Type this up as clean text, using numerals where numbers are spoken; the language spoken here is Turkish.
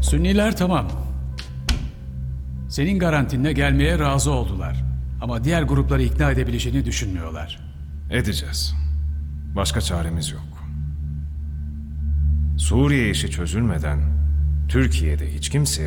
Sünniler tamam. Senin garantinle gelmeye razı oldular. Ama diğer grupları ikna edebileceğini düşünmüyorlar. Edeceğiz. Başka çaremiz yok. Suriye işi çözülmeden Türkiye'de hiç kimseye